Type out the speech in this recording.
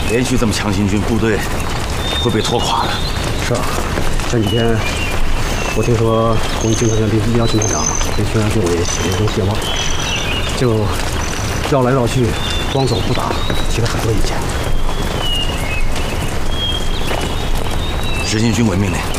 连续这么强行军，部队会被拖垮的。 是啊，前几天我听说我们军团员李耀军团长跟宣阳军委写了一封电报，就绕来绕去，光走不打，提了很多意见。 执行军委命令。